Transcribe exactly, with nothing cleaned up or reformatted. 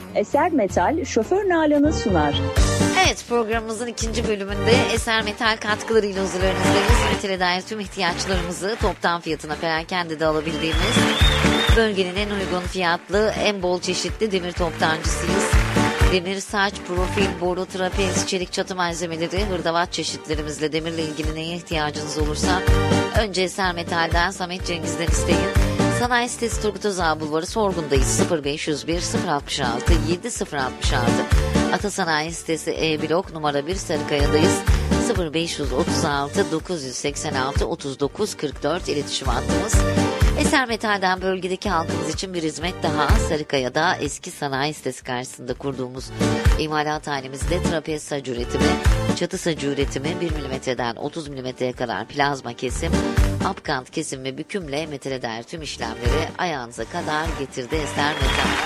Eser Metal, Şoför Nalan'ı sunar. Evet, programımızın ikinci bölümünde Eser Metal katkılarıyla huzurlarınızdayız. Metale dair tüm ihtiyaçlarımızı toptan fiyatına perakende de alabildiğimiz, bölgenin en uygun fiyatlı, en bol çeşitli demir toptancısıyız. Demir, saç, profil, boru, trapez, çelik çatı malzemeleri, hırdavat çeşitlerimizle demirle ilgili neye ihtiyacınız olursa önce Eser Metal'den Samet Cengiz'den isteyin. Sanayi sitesi Turgut Özal Bulvarı, Sorgun'dayız. sıfır beş yüz bir sıfır altmış altı yedi sıfır altmış altı. Atasanayi sitesi E blok numara bir, Sarıkaya'dayız. sıfır beş otuz altı dokuz seksen altı otuz dokuz kırk dört iletişim hattımız. Eser Metal'den bölgedeki halkımız için bir hizmet daha. Sarıkaya'da eski sanayi sitesi karşısında kurduğumuz imalathanemizde trapez saç üretimi, çatı sacı üretimi, bir milimetreden otuz milimetreye kadar plazma kesim, apkant kesim ve bükümle metale dair tüm işlemleri ayağınıza kadar getirdi Eser Metal.